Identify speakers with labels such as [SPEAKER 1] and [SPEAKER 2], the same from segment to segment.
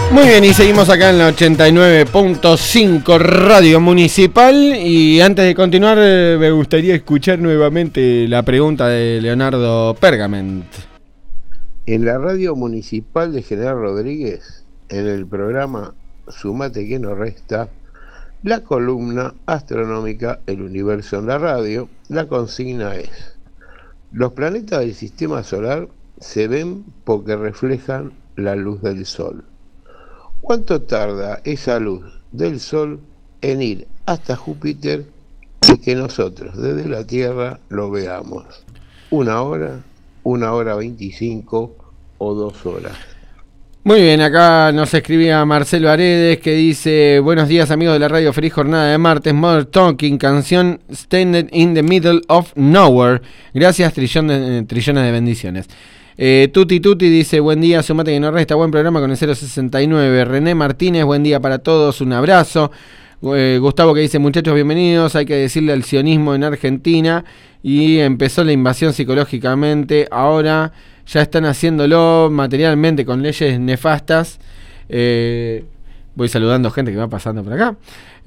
[SPEAKER 1] Muy bien, y seguimos acá en la 89.5 Radio Municipal. Y antes de continuar, me gustaría escuchar nuevamente la pregunta de Leonardo Pergament.
[SPEAKER 2] En la Radio Municipal de General Rodríguez, en el programa Sumate que nos resta, la columna astronómica El Universo en la Radio, la consigna es: los planetas del sistema solar se ven porque reflejan la luz del Sol. ¿Cuánto tarda esa luz del Sol en ir hasta Júpiter y que nosotros desde la Tierra lo veamos? ¿1 hora, 1 hora 25 o 2 horas?
[SPEAKER 1] Muy bien, acá nos escribía Marcelo Aredes que dice: buenos días amigos de la radio, feliz jornada de martes, Mother Talking, canción Standing in the Middle of Nowhere. Gracias, trillones de bendiciones. Tuti dice: buen día, sumate que no resta, buen programa con el 069. René Martínez, buen día para todos, un abrazo. Gustavo que dice: muchachos, bienvenidos, hay que decirle al sionismo en Argentina y empezó la invasión psicológicamente, ahora ya están haciéndolo materialmente con leyes nefastas. Voy saludando gente que va pasando por acá.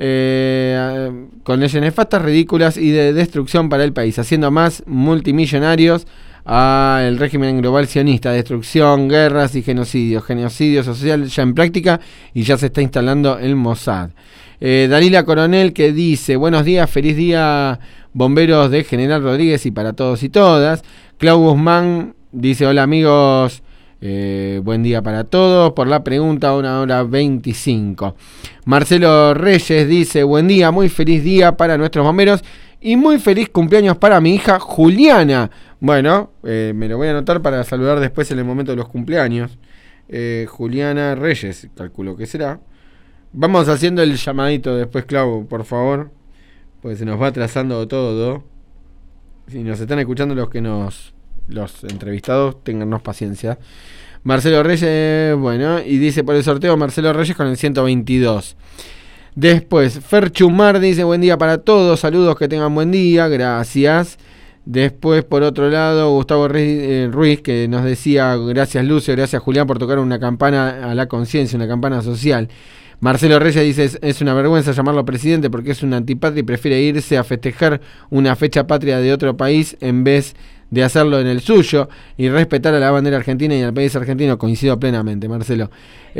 [SPEAKER 1] Con leyes nefastas, ridículas y de destrucción para el país, haciendo más multimillonarios al régimen global sionista, destrucción, guerras y genocidio social ya en práctica, y ya se está instalando el Mossad. Dalila Coronel que dice: buenos días, feliz día bomberos de General Rodríguez y para todos y todas. Clau Guzmán dice: hola amigos, buen día para todos, por la pregunta 1 hora 25. Marcelo Reyes dice: buen día, muy feliz día para nuestros bomberos y muy feliz cumpleaños para mi hija Juliana. Bueno, me lo voy a anotar para saludar después en el momento de los cumpleaños. Juliana Reyes, calculo que será. Vamos haciendo el llamadito después, Clau, por favor, porque se nos va atrasando todo. Si nos están escuchando los entrevistados, téngannos paciencia. Marcelo Reyes, bueno, y dice por el sorteo Marcelo Reyes con el 122. Después, Fer Chumar dice: buen día para todos, saludos, que tengan buen día, gracias. Después, por otro lado, Gustavo Ruiz, que nos decía: gracias Lucio, gracias Julián por tocar una campana a la conciencia, una campana social. Marcelo Reyes dice: es una vergüenza llamarlo presidente porque es un antipatria y prefiere irse a festejar una fecha patria de otro país en vez de hacerlo en el suyo y respetar a la bandera argentina y al país argentino. Coincido plenamente, Marcelo.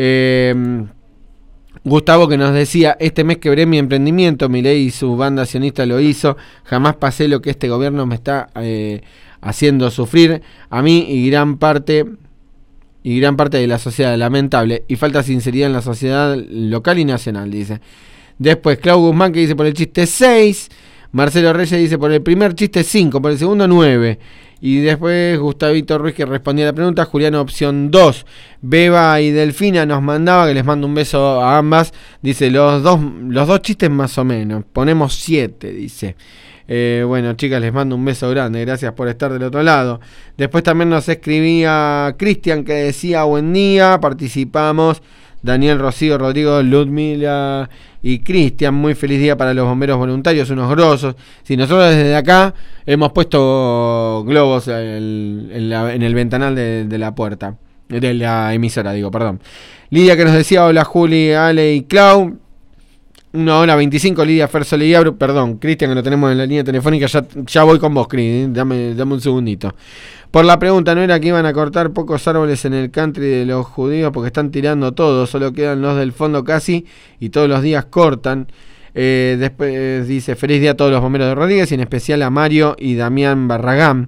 [SPEAKER 1] Gustavo que nos decía: este mes quebré mi emprendimiento, Milei y su banda sionista lo hizo, jamás pasé lo que este gobierno me está haciendo sufrir a mí y gran parte de la sociedad, lamentable, y falta sinceridad en la sociedad local y nacional, dice. Después Clau Guzmán que dice por el chiste 6, Marcelo Reyes dice por el primer chiste 5, por el segundo 9. Y después Gustavito Ruiz que respondía a la pregunta, Juliano opción 2. Beba y Delfina nos mandaba, que les mando un beso a ambas, dice los dos chistes más o menos, ponemos 7, dice. Bueno, chicas, les mando un beso grande, gracias por estar del otro lado. Después también nos escribía Cristian que decía: buen día, participamos. Daniel, Rocío, Rodrigo, Ludmila y Cristian, muy feliz día para los bomberos voluntarios, unos grosos. Si nosotros desde acá hemos puesto globos en el ventanal de la puerta, de la emisora, perdón. Lidia que nos decía: hola Juli, Ale y Clau. 1 hora 25, Lidia Fersole y Abru. Perdón, Cristian, que lo tenemos en la línea telefónica. Ya voy con vos, Cris. Dame un segundito. Por la pregunta, ¿no era que iban a cortar pocos árboles en el country de los judíos? Porque están tirando todo, solo quedan los del fondo casi y todos los días cortan. Después dice: feliz día a todos los bomberos de Rodríguez y en especial a Mario y Damián Barragán.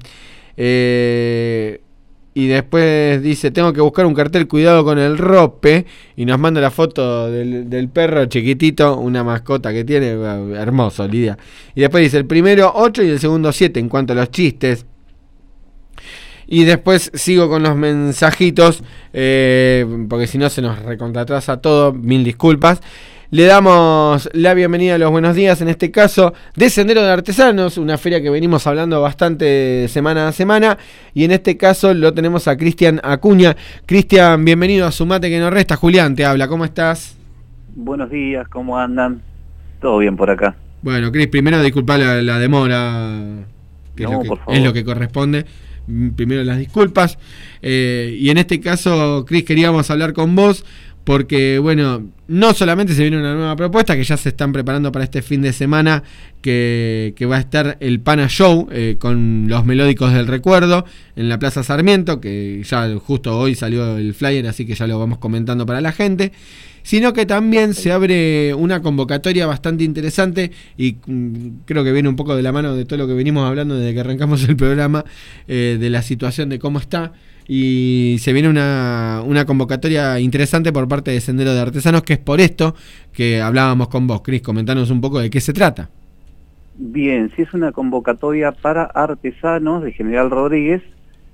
[SPEAKER 1] Y después dice: tengo que buscar un cartel, cuidado con el rope. Y nos manda la foto del perro chiquitito, una mascota que tiene, hermoso, Lidia. Y después dice: el primero 8 y el segundo 7 en cuanto a los chistes. Y después sigo con los mensajitos, porque si no se nos recontratrasa todo, mil disculpas. Le damos la bienvenida a los buenos días, en este caso de Sendero de Artesanos, una feria que venimos hablando bastante semana a semana, y en este caso lo tenemos a Cristian Acuña. Cristian, bienvenido a Sumate que no resta. Julián te habla, ¿cómo estás?
[SPEAKER 3] Buenos días, ¿cómo andan? Todo bien por acá.
[SPEAKER 1] Bueno, Cris, primero disculpa la demora, que no, es lo que corresponde, primero las disculpas. Y en este caso, Cris, queríamos hablar con vos porque, bueno, no solamente se viene una nueva propuesta, que ya se están preparando para este fin de semana, que va a estar el Pana Show con los Melódicos del Recuerdo en la Plaza Sarmiento, que ya justo hoy salió el flyer, así que ya lo vamos comentando para la gente, sino que también se abre una convocatoria bastante interesante y creo que viene un poco de la mano de todo lo que venimos hablando desde que arrancamos el programa, de la situación de cómo está. Y se viene una convocatoria interesante por parte de Sendero de Artesanos, que es por esto que hablábamos con vos. Cris, comentanos un poco de qué se trata.
[SPEAKER 3] Bien, sí, es una convocatoria para artesanos de General Rodríguez.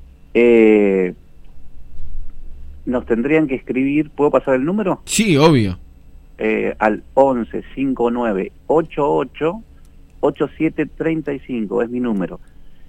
[SPEAKER 3] Nos tendrían que escribir, ¿puedo pasar el número?
[SPEAKER 1] Sí, obvio.
[SPEAKER 3] Al 11 59 88 8735, es mi número.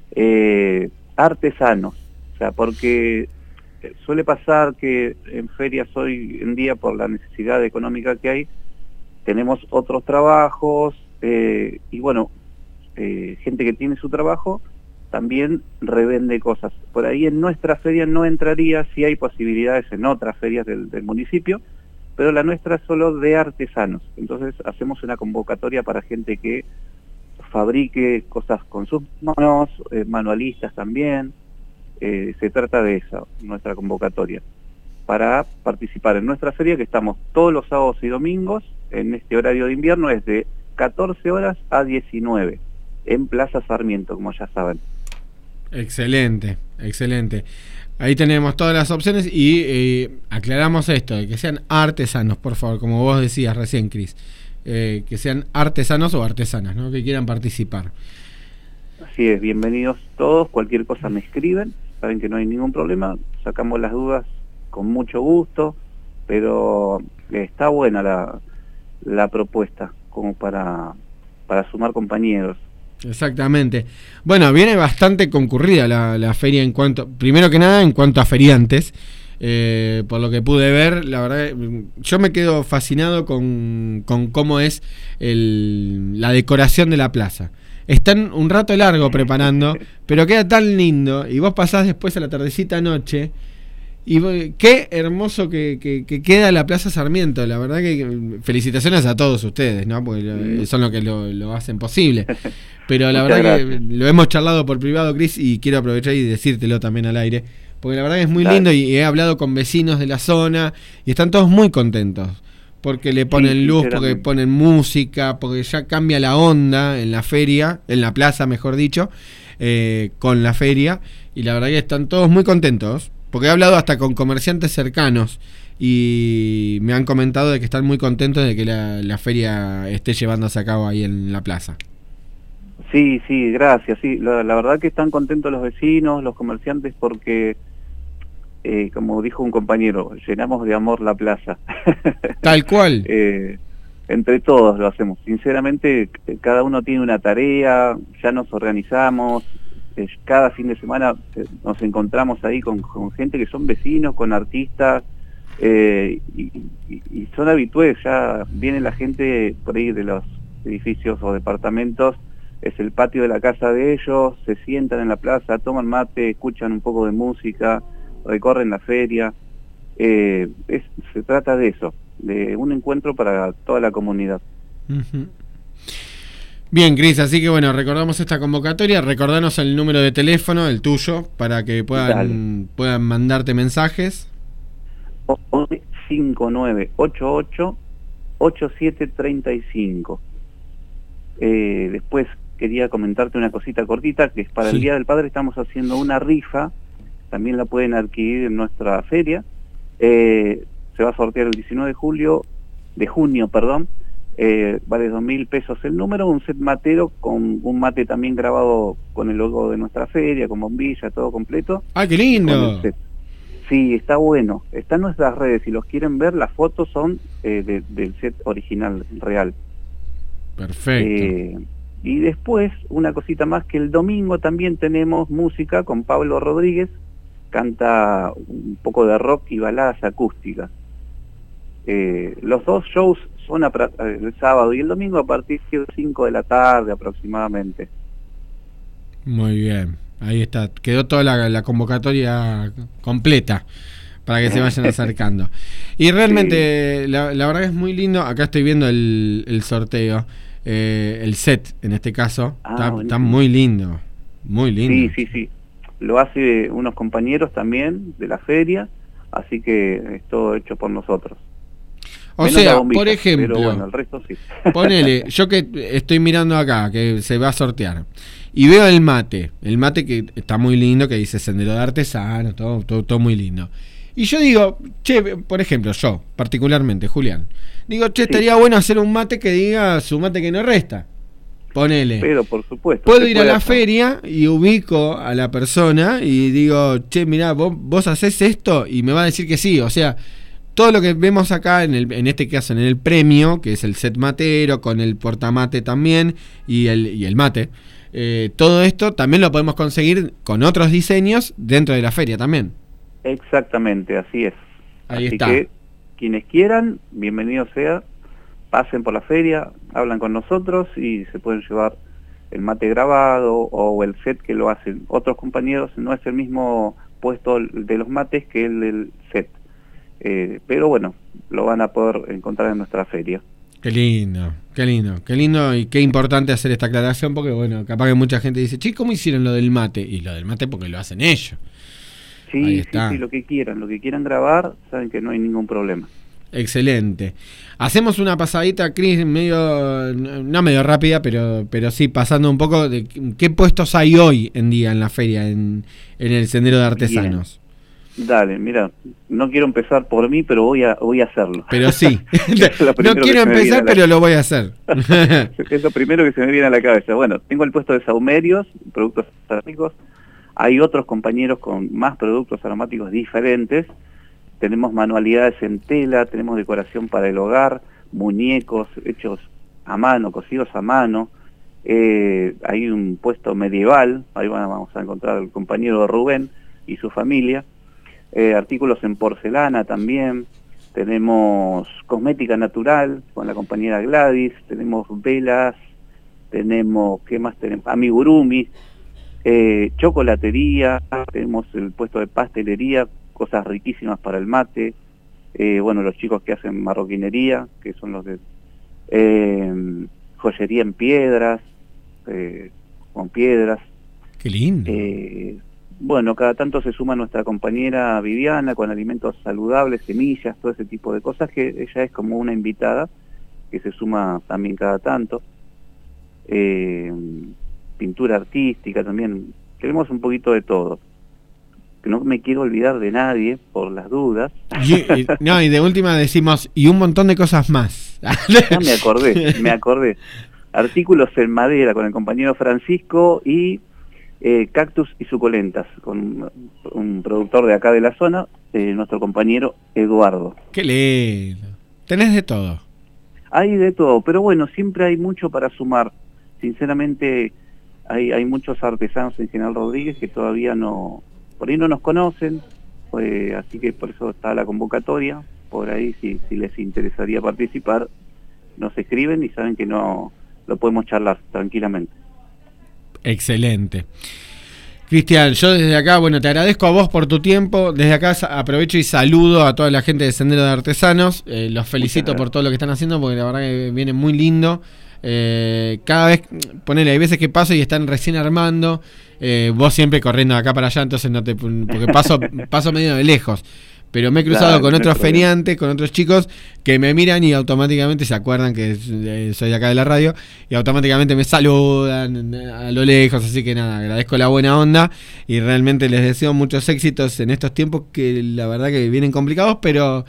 [SPEAKER 3] Artesanos. O sea, porque suele pasar que en ferias hoy en día, por la necesidad económica que hay, tenemos otros trabajos, y bueno, gente que tiene su trabajo también revende cosas. Por ahí en nuestra feria no entraría, si hay posibilidades en otras ferias del municipio, pero la nuestra es solo de artesanos. Entonces hacemos una convocatoria para gente que fabrique cosas con sus manos, manualistas también. Se trata de eso, nuestra convocatoria, para participar en nuestra feria, que estamos todos los sábados y domingos, en este horario de invierno es de 14 horas a 19, en Plaza Sarmiento, como ya saben.
[SPEAKER 1] Excelente, excelente. Ahí tenemos todas las opciones y aclaramos esto, de que sean artesanos, por favor, como vos decías recién, Cris, que sean artesanos o artesanas, ¿no? Que quieran participar.
[SPEAKER 3] Así es, bienvenidos todos, cualquier cosa me escriben, saben que no hay ningún problema, sacamos las dudas con mucho gusto, pero está buena la propuesta como para sumar compañeros.
[SPEAKER 1] Exactamente. Bueno, viene bastante concurrida la feria primero que nada en cuanto a feriantes. Por lo que pude ver, la verdad, yo me quedo fascinado con cómo es la decoración de la plaza. Están un rato largo preparando, pero queda tan lindo. Y vos pasás después a la tardecita noche. Y qué hermoso que queda la Plaza Sarmiento. La verdad que felicitaciones a todos ustedes, ¿no? Porque son los que lo hacen posible. Pero la verdad que lo hemos charlado por privado, Cris, y quiero aprovechar y decírtelo también al aire. Porque la verdad que es muy lindo y he hablado con vecinos de la zona y están todos muy contentos. Porque le ponen luz, porque ponen música, porque ya cambia la onda en la feria, en la plaza mejor dicho, con la feria, y la verdad que están todos muy contentos, porque he hablado hasta con comerciantes cercanos y me han comentado de que están muy contentos de que la feria esté llevándose a cabo ahí en la plaza.
[SPEAKER 3] Sí, gracias, sí, la verdad que están contentos los vecinos, los comerciantes, porque como dijo un compañero, llenamos de amor la plaza.
[SPEAKER 1] Tal cual.
[SPEAKER 3] Entre todos lo hacemos. Sinceramente, cada uno tiene una tarea, ya nos organizamos, cada fin de semana nos encontramos ahí con gente que son vecinos, con artistas, y son habitués, ya viene la gente por ahí de los edificios o departamentos, es el patio de la casa de ellos, se sientan en la plaza, toman mate, escuchan un poco de música, recorren la feria. Se trata de eso, de un encuentro para toda la comunidad.
[SPEAKER 1] Uh-huh. Bien, Cris, así que bueno, recordamos esta convocatoria, recordanos el número de teléfono, el tuyo, para que puedan mandarte mensajes.
[SPEAKER 3] 5988 8735. Después quería comentarte una cosita cortita, que es para el Día del Padre estamos haciendo una rifa, también la pueden adquirir en nuestra feria. Se va a sortear el 19 de junio, vale 2.000 pesos el número, un set matero con un mate también grabado con el logo de nuestra feria, con bombilla, todo completo.
[SPEAKER 1] ¡Ah, qué lindo!
[SPEAKER 3] Sí, está bueno. Está en nuestras redes, si los quieren ver, las fotos son del set original, real.
[SPEAKER 1] Perfecto.
[SPEAKER 3] Y después, una cosita más, que el domingo también tenemos música con Pablo Rodríguez, canta un poco de rock y baladas acústicas. Los dos shows son el sábado y el domingo a partir de 5 de la tarde aproximadamente.
[SPEAKER 1] Muy bien, ahí está. Quedó toda la convocatoria completa para que se vayan acercando. Y realmente, la verdad que es muy lindo. Acá estoy viendo el sorteo, el set en este caso. Está muy lindo, muy lindo.
[SPEAKER 3] Sí. Lo hace unos compañeros también de la feria, así que es todo hecho por nosotros.
[SPEAKER 1] O sea, por ejemplo,
[SPEAKER 3] pero bueno, el resto sí.
[SPEAKER 1] Ponele, yo que estoy mirando acá, que se va a sortear, y veo el mate que está muy lindo, que dice Sendero de Artesanos, todo muy lindo. Y yo digo, che, por ejemplo, yo, particularmente, Julián, digo, che, estaría bueno hacer un mate que diga su mate que no resta. Ponele.
[SPEAKER 3] Pero por supuesto.
[SPEAKER 1] Puedo ir a la feria y ubico a la persona y digo, che, mirá, vos hacés esto, y me va a decir que sí. O sea, todo lo que vemos acá, en este caso, en el premio, que es el set matero, con el portamate también, y el mate, todo esto también lo podemos conseguir con otros diseños dentro de la feria también.
[SPEAKER 3] Exactamente, así es.
[SPEAKER 1] Ahí
[SPEAKER 3] así
[SPEAKER 1] está.
[SPEAKER 3] Que quienes quieran, bienvenido sea, pasen por la feria, hablan con nosotros y se pueden llevar el mate grabado o el set que lo hacen otros compañeros. No es el mismo puesto de los mates que el del set, pero bueno, lo van a poder encontrar en nuestra feria.
[SPEAKER 1] Qué lindo y qué importante hacer esta aclaración, porque bueno, capaz que mucha gente dice, che, ¿cómo hicieron lo del mate? Y lo del mate porque lo hacen ellos.
[SPEAKER 3] Sí, lo que quieran grabar, saben que no hay ningún problema.
[SPEAKER 1] Excelente. Hacemos una pasadita, Cris, no medio rápida, pero sí pasando un poco de qué puestos hay hoy en día en la feria, en el Sendero de Artesanos.
[SPEAKER 3] Bien. Dale, mira, no quiero empezar por mí, pero voy a hacerlo.
[SPEAKER 1] Pero sí, no quiero empezar, pero lo voy a hacer.
[SPEAKER 3] Es lo primero que se me viene a la cabeza. Bueno, tengo el puesto de saumerios, productos aromáticos. Hay otros compañeros con más productos aromáticos diferentes. Tenemos manualidades en tela, tenemos decoración para el hogar, muñecos hechos a mano, cosidos a mano. Hay un puesto medieval, ahí vamos a encontrar al compañero Rubén y su familia. Artículos en porcelana también. Tenemos cosmética natural con la compañera Gladys. Tenemos velas, tenemos, ¿qué más tenemos? Amigurumi, chocolatería, tenemos el puesto de pastelería, cosas riquísimas para el mate, bueno, los chicos que hacen marroquinería, que son los de joyería en piedras, con piedras.
[SPEAKER 1] Qué lindo.
[SPEAKER 3] Bueno, cada tanto se suma nuestra compañera Viviana con alimentos saludables, semillas, todo ese tipo de cosas, que ella es como una invitada que se suma también cada tanto. Pintura artística también, queremos un poquito de todo. No me quiero olvidar de nadie por las dudas.
[SPEAKER 1] Y de última decimos, y un montón de cosas más.
[SPEAKER 3] Me acordé. Artículos en madera con el compañero Francisco y cactus y suculentas con un productor de acá de la zona, nuestro compañero Eduardo.
[SPEAKER 1] Qué lindo. Tenés de todo.
[SPEAKER 3] Hay de todo, pero bueno, siempre hay mucho para sumar. Sinceramente, hay muchos artesanos en General Rodríguez que todavía por ahí no nos conocen, así que por eso está la convocatoria. Por ahí, si les interesaría participar, nos escriben y saben que no lo podemos charlar tranquilamente.
[SPEAKER 1] Excelente. Cristian, yo desde acá, bueno, te agradezco a vos por tu tiempo. Desde acá aprovecho y saludo a toda la gente de Sendero de Artesanos. Los felicito por todo lo que están haciendo, porque la verdad que viene muy lindo. Cada vez, ponele, hay veces que paso y están recién armando, vos siempre corriendo de acá para allá, entonces no te, porque paso medio de lejos, pero me he cruzado con otros feriantes, con otros chicos que me miran y automáticamente se acuerdan que soy de acá de la radio y automáticamente me saludan a lo lejos, así que nada, agradezco la buena onda y realmente les deseo muchos éxitos en estos tiempos que la verdad que vienen complicados, pero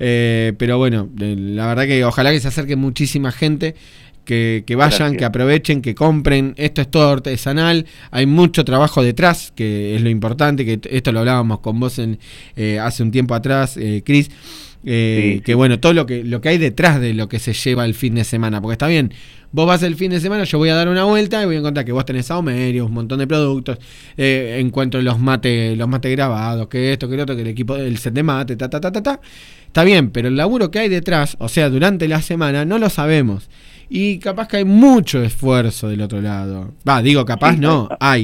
[SPEAKER 1] bueno, la verdad que ojalá que se acerque muchísima gente, que vayan, gracias, que aprovechen, que compren. Esto es todo artesanal, hay mucho trabajo detrás, que es lo importante, que esto lo hablábamos con vos hace un tiempo atrás, Cris, sí. Que bueno, todo lo que hay detrás de lo que se lleva el fin de semana, porque está bien, vos vas el fin de semana, yo voy a dar una vuelta y voy a encontrar que vos tenés saumerios, un montón de productos, encuentro los mates grabados, que esto, que lo otro, que el equipo del set de mate, está bien, pero el laburo que hay detrás, o sea, durante la semana, no lo sabemos. Y capaz que hay mucho esfuerzo del otro lado. Capaz sí, no, hay.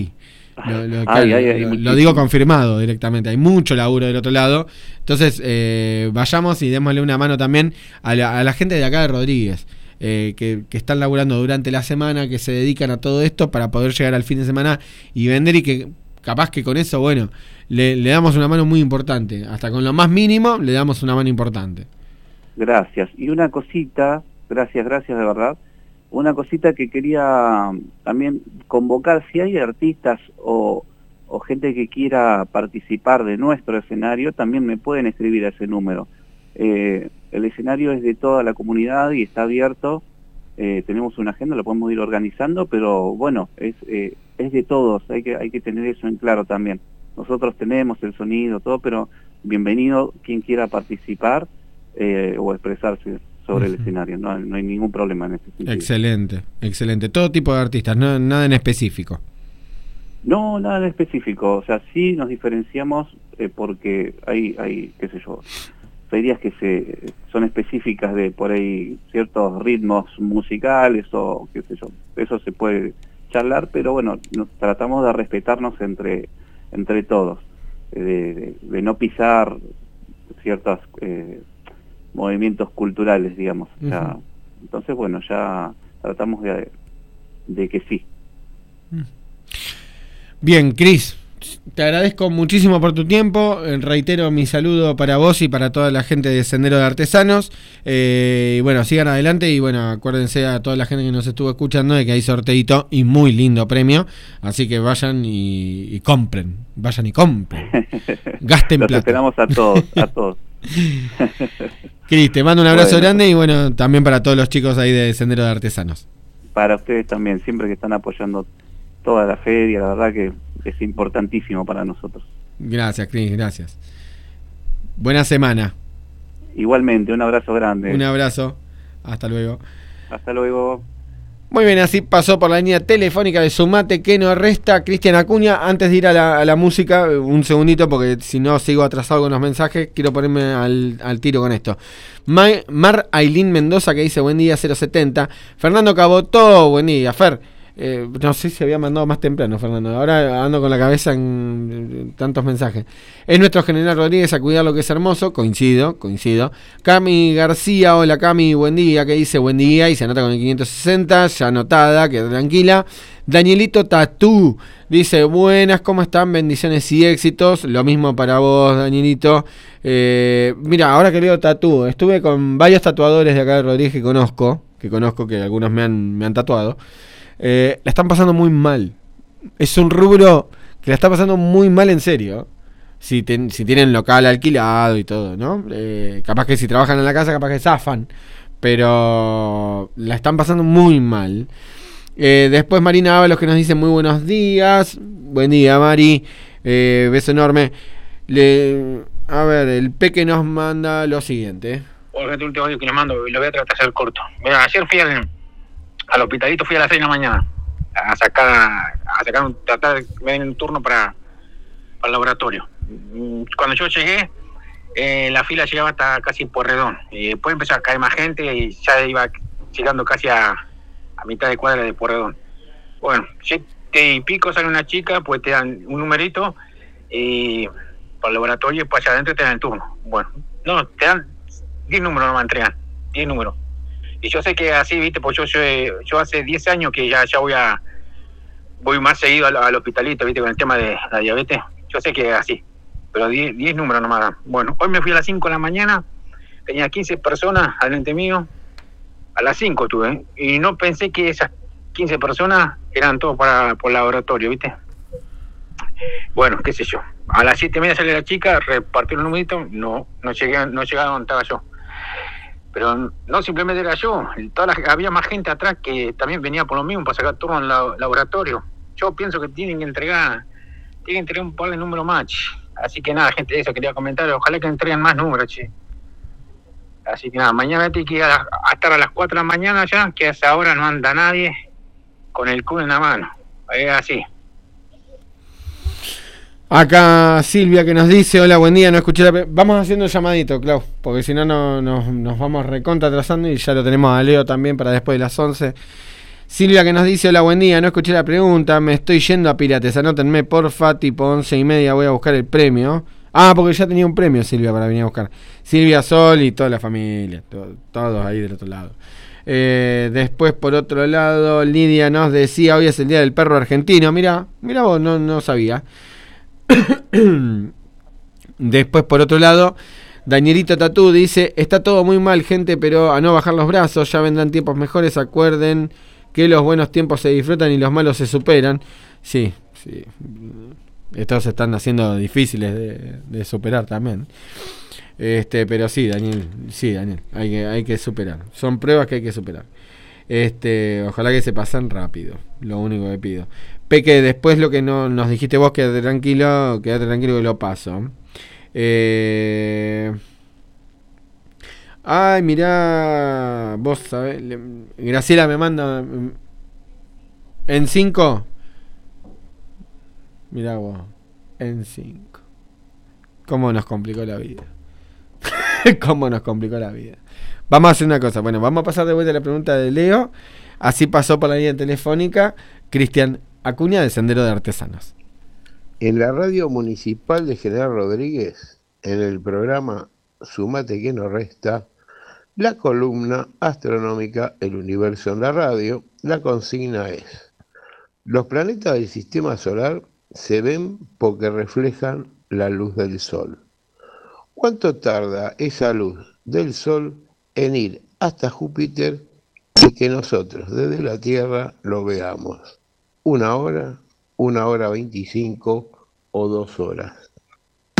[SPEAKER 1] Lo digo confirmado directamente, hay mucho laburo del otro lado. Entonces vayamos y démosle una mano también a la gente de acá de Rodríguez, que están laburando durante la semana, que se dedican a todo esto para poder llegar al fin de semana y vender, y que capaz que con eso, bueno, le damos una mano muy importante. Hasta con lo más mínimo le damos una mano importante.
[SPEAKER 3] Gracias. Y una cosita, gracias de verdad. Una cosita que quería también convocar, si hay artistas o gente que quiera participar de nuestro escenario, también me pueden escribir a ese número. El escenario es de toda la comunidad y está abierto. Tenemos una agenda, lo podemos ir organizando, pero bueno, es de todos, hay que tener eso en claro también. Nosotros tenemos el sonido, todo, pero bienvenido quien quiera participar o expresarse sobre el escenario, no hay ningún problema en ese sentido.
[SPEAKER 1] Excelente. Todo tipo de artistas, nada en específico.
[SPEAKER 3] No, nada en específico, o sea, sí nos diferenciamos porque hay, qué sé yo, ferias que son específicas de por ahí ciertos ritmos musicales o qué sé yo, eso se puede charlar, pero bueno, tratamos de respetarnos entre todos, de no pisar ciertos movimientos culturales, digamos. O sea, entonces, bueno, ya tratamos de que sí. Bien, Cris, te agradezco muchísimo por tu tiempo. Reitero mi saludo para vos y para toda la gente de Sendero de Artesanos. Y bueno, sigan adelante y bueno, acuérdense a toda la gente que nos estuvo escuchando de que hay sorteito y muy lindo premio. Así que vayan y compren. Vayan y compren. Gasten plata. Los esperamos a todos. Cris, te mando un abrazo grande y bueno, también para todos los chicos ahí de Sendero de Artesanos. Para ustedes también, siempre que están apoyando toda la feria, la verdad que es importantísimo para nosotros. Gracias, Cris, gracias. Buena semana. Igualmente, un abrazo grande. Un abrazo, hasta luego. Hasta luego. Muy bien, así pasó por la línea telefónica de Sumate que nos resta Cristian Acuña. Antes de ir a la música, un segundito, porque si no sigo atrasado con los mensajes, quiero ponerme al tiro con esto. Mar Ailín Mendoza, que dice buen día 070. Fernando Cabotó, buen día. Fer, no sé si había mandado más temprano, Fernando. Ahora ando con la cabeza en tantos mensajes. Es nuestro general Rodríguez a cuidar lo que es hermoso. Coincido. Cami García, hola Cami, buen día. Que dice buen día y se anota con el 560. Ya anotada, queda tranquila. Danielito Tatú dice buenas, ¿cómo están? Bendiciones y éxitos. Lo mismo para vos, Danielito. Mira, ahora que leo Tatú, estuve con varios tatuadores de acá de Rodríguez que conozco, que algunos me han tatuado. La están pasando muy mal. Es un rubro que la está pasando muy mal en serio. Si tienen local alquilado y todo, ¿no? Capaz que si trabajan en la casa, capaz que zafan. Pero la están pasando muy mal. Después Marina Ábalos que nos dice muy buenos días. Buen día, Mari. Beso enorme. A ver, el Peque nos manda lo siguiente. El último audio que nos mando, lo voy a tratar de hacer corto. Mira, ayer fui al hospitalito, fui a las 6 de la mañana a tratar de ver un turno para el laboratorio. Cuando yo llegué, la fila llegaba hasta casi Pueyrredón, y después empezó a caer más gente y ya iba llegando casi a mitad de cuadra de Pueyrredón. Bueno, 7 y pico sale una chica, pues te dan un numerito y para el laboratorio, pues allá adentro te dan el turno. Bueno, no, te dan 10 números, no me entregan 10 números. Y yo sé que así, viste, pues yo hace 10 años que ya voy más seguido al hospitalito, viste, con el tema de la diabetes. Yo sé que es así, pero 10 números nomás dan. Bueno, hoy me fui a las 5 de la mañana, tenía 15 personas adelante mío, a las 5 estuve, y no pensé que esas 15 personas eran todos por el laboratorio, viste. Bueno, qué sé yo. A las 7:30 sale la chica, repartió el numerito, no llegaron donde estaba yo. Pero no simplemente era yo, había más gente atrás que también venía por lo mismo para sacar turno en el laboratorio. Yo pienso que tienen que entregar un par de números más. Así que nada, gente, eso quería comentar, ojalá que entreguen más números, che. Así que nada, mañana tengo que ir a estar a las 4 de la mañana ya, que a esa hora no anda nadie con el culo en la mano. Es así. Acá Silvia que nos dice, hola, buen día, no escuché Vamos haciendo el llamadito, Clau, porque si no nos vamos recontra atrasando y ya lo tenemos a Leo también para después de las 11.
[SPEAKER 1] Silvia que nos dice, hola, buen día, no escuché la pregunta, me estoy yendo a Pirates, anótenme porfa, tipo 11:30 voy a buscar el premio. Ah, porque ya tenía un premio Silvia para venir a buscar. Silvia, Sol y toda la familia, todos ahí del otro lado. Después, por otro lado, Lidia nos decía, hoy es el día del perro argentino. Mira vos, no sabía. Después, por otro lado, Danielito Tatú dice, está todo muy mal, gente, pero a no bajar los brazos, ya vendrán tiempos mejores, acuerden que los buenos tiempos se disfrutan y los malos se superan. Sí. Estos se están haciendo difíciles de superar también. Pero sí, Daniel, hay que superar. Son pruebas que hay que superar. Ojalá que se pasen rápido, lo único que pido. Peque, después lo que no nos dijiste vos, quédate tranquilo que lo paso. Ay, mirá, vos sabés, Graciela me manda en 5. Mirá vos, en 5. ¿Cómo nos complicó la vida? ¿Cómo nos complicó la vida? Vamos a hacer una cosa. Bueno, vamos a pasar de vuelta a la pregunta de Leo. Así pasó por la línea telefónica Cristian Acuña de Sendero de Artesanos.
[SPEAKER 2] En la radio municipal de General Rodríguez, en el programa Sumate que no resta, la columna astronómica El universo en la radio, la consigna es: los planetas del sistema solar se ven porque reflejan la luz del sol. ¿Cuánto tarda esa luz del sol en ir hasta Júpiter y que nosotros desde la Tierra lo veamos? ¿1 hora, 1 hora 25 o 2 horas?